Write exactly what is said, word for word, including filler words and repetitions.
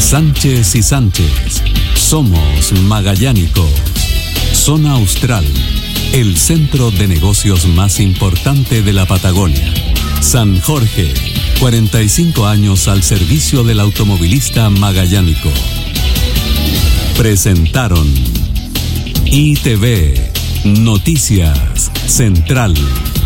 Sánchez y Sánchez. Somos Magallánicos. Zona Austral, el centro de negocios más importante de la Patagonia. San Jorge, cuarenta y cinco años al servicio del automovilista magallánico. Presentaron I T V Noticias Central.